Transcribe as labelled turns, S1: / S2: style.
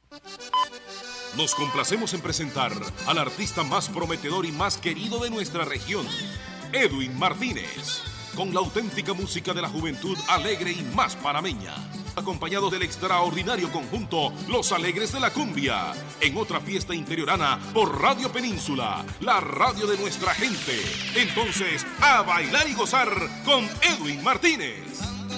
S1: Nos complacemos en presentar al artista más prometedor y más querido de nuestra región, Edwin Martínez, con la auténtica música de la juventud alegre y más panameña, acompañado del extraordinario conjunto Los Alegres de la Cumbia, en otra fiesta interiorana por Radio Península, la radio de nuestra gente. Entonces, a bailar y gozar con Edwin Martínez.